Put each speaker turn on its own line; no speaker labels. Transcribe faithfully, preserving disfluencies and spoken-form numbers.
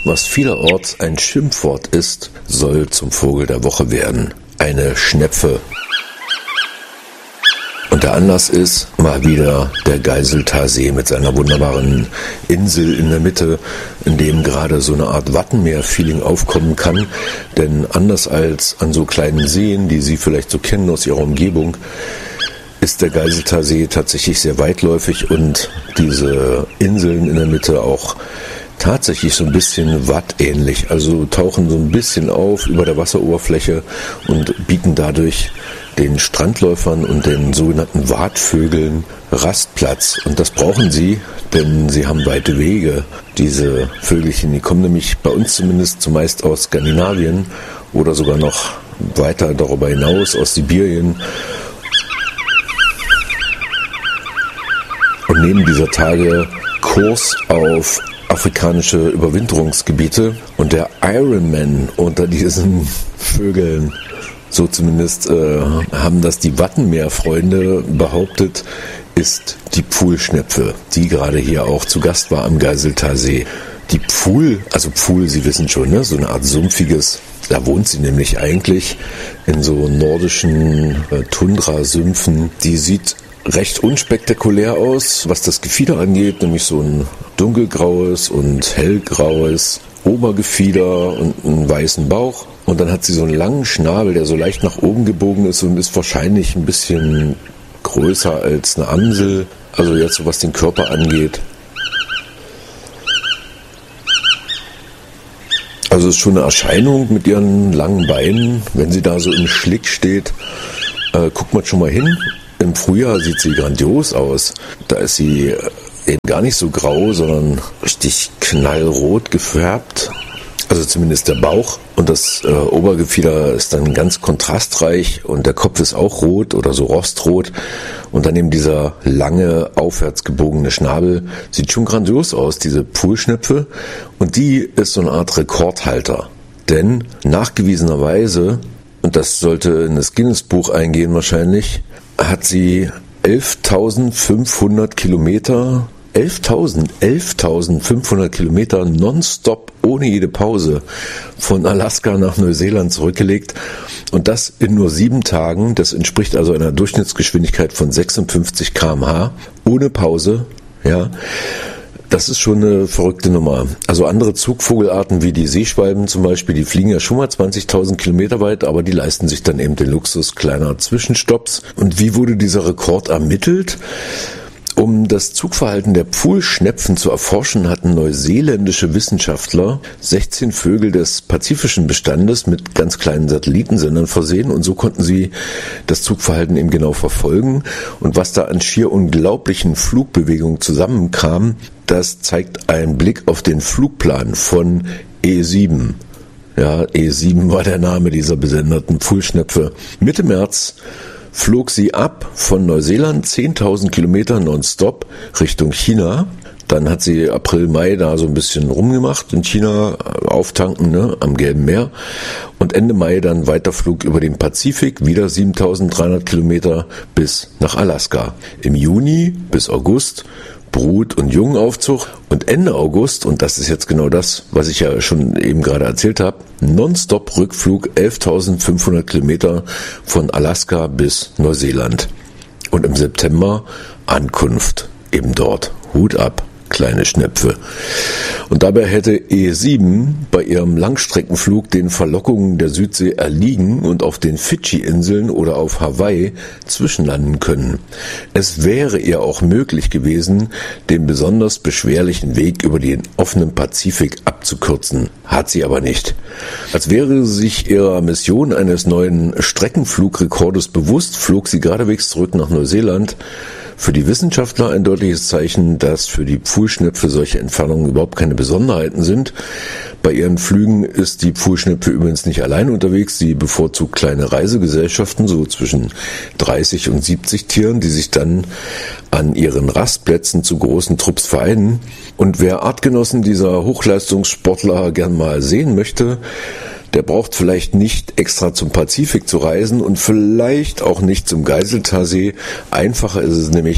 was vielerorts ein Schimpfwort ist, soll zum Vogel der Woche werden. Eine Schnepfe. Und der Anlass ist mal wieder der Geiseltarsee mit seiner wunderbaren Insel in der Mitte, in dem gerade so eine Art Wattenmeer-Feeling aufkommen kann. Denn anders als an so kleinen Seen, die Sie vielleicht so kennen aus Ihrer Umgebung, ist der Geiseltarsee tatsächlich sehr weitläufig und diese Inseln in der Mitte auch tatsächlich so ein bisschen wattähnlich. Also tauchen so ein bisschen auf über der Wasseroberfläche und bieten dadurch den Strandläufern und den sogenannten Watvögeln Rastplatz. Und das brauchen sie, denn sie haben weite Wege. Diese Vögelchen, die kommen nämlich bei uns zumindest zumeist aus Skandinavien oder sogar noch weiter darüber hinaus aus Sibirien und nehmen dieser Tage Kurs auf afrikanische Überwinterungsgebiete. Und der Ironman unter diesen Vögeln, so zumindest äh, haben das die Wattenmeerfreunde behauptet, ist die Pfuhlschnepfe, die gerade hier auch zu Gast war am Geiseltarsee. Die Pfuhl, also Pfuhl, Sie wissen schon, ne, so eine Art sumpfiges, da wohnt sie nämlich eigentlich in so nordischen äh, Tundrasümpfen. Die sieht recht unspektakulär aus, was das Gefieder angeht, nämlich so ein dunkelgraues und hellgraues Obergefieder und einen weißen Bauch. Und dann hat sie so einen langen Schnabel, der so leicht nach oben gebogen ist und ist wahrscheinlich ein bisschen größer als eine Amsel. Also jetzt so was den Körper angeht. Also es ist schon eine Erscheinung mit ihren langen Beinen. Wenn sie da so im Schlick steht, äh, guckt man schon mal hin. Im Frühjahr sieht sie grandios aus. Da ist sie eben gar nicht so grau, sondern richtig knallrot gefärbt. Also zumindest der Bauch. Und das äh, Obergefieder ist dann ganz kontrastreich und der Kopf ist auch rot oder so rostrot. Und dann eben dieser lange, aufwärts gebogene Schnabel. Sieht schon grandios aus, diese Pfuhlschnepfe. Und die ist so eine Art Rekordhalter. Denn nachgewiesenerweise, und das sollte in das Guinness-Buch eingehen wahrscheinlich, hat sie elftausendfünfhundert Kilometer, elftausend, elftausendfünfhundert Kilometer nonstop, ohne jede Pause, von Alaska nach Neuseeland zurückgelegt. Und das in nur sieben Tagen. Das entspricht also einer Durchschnittsgeschwindigkeit von sechsundfünfzig Kilometer pro Stunde, ohne Pause, ja. Das ist schon eine verrückte Nummer. Also andere Zugvogelarten wie die Seeschwalben zum Beispiel, die fliegen ja schon mal zwanzigtausend Kilometer weit, aber die leisten sich dann eben den Luxus kleiner Zwischenstopps. Und wie wurde dieser Rekord ermittelt? Um das Zugverhalten der Pfuhlschnepfen zu erforschen, hatten neuseeländische Wissenschaftler sechzehn Vögel des pazifischen Bestandes mit ganz kleinen Satellitensendern versehen und so konnten sie das Zugverhalten eben genau verfolgen. Und was da an schier unglaublichen Flugbewegungen zusammenkam, das zeigt ein Blick auf den Flugplan von E sieben. Ja, E sieben war der Name dieser besenderten Pfuhlschnepfe. Mitte März flog sie ab von Neuseeland, zehntausend Kilometer nonstop Richtung China. Dann hat sie April, Mai da so ein bisschen rumgemacht in China, auftanken, ne, am Gelben Meer. Und Ende Mai dann Weiterflug über den Pazifik, wieder siebentausenddreihundert Kilometer bis nach Alaska. Im Juni bis August Brut- und Jungenaufzug und Ende August, und das ist jetzt genau das, was ich ja schon eben gerade erzählt habe, nonstop Rückflug elftausendfünfhundert Kilometer von Alaska bis Neuseeland. Und im September Ankunft eben dort. Hut ab, kleine Schnepfe. Und dabei hätte E sieben bei ihrem Langstreckenflug den Verlockungen der Südsee erliegen und auf den Fidschi-Inseln oder auf Hawaii zwischenlanden können. Es wäre ihr auch möglich gewesen, den besonders beschwerlichen Weg über den offenen Pazifik abzukürzen, hat sie aber nicht. Als wäre sie sich ihrer Mission eines neuen Streckenflugrekordes bewusst, flog sie geradewegs zurück nach Neuseeland. Für die Wissenschaftler ein deutliches Zeichen, dass für die Pfuhlschnepfe solche Entfernungen überhaupt keine Besonderheiten sind. Bei ihren Flügen ist die Pfuhlschnepfe übrigens nicht allein unterwegs. Sie bevorzugt kleine Reisegesellschaften, so zwischen dreißig und siebzig Tieren, die sich dann an ihren Rastplätzen zu großen Trupps vereinen. Und wer Artgenossen dieser Hochleistungssportler gern mal sehen möchte, der braucht vielleicht nicht extra zum Pazifik zu reisen und vielleicht auch nicht zum Geiseltarsee. Einfacher ist es nämlich,